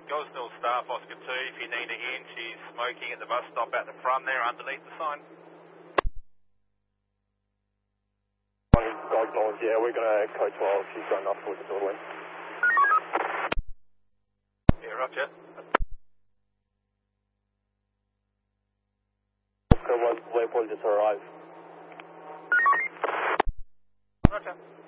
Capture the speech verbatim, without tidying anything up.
Gosnell staff, Oscar two, if you need her in, she's smoking at the bus stop at the front there underneath the sign. Gosnell, yeah, we're going to coach while she's going off towards the doorway. Yeah, roger. Oscar one, Leopold just arrived. Roger.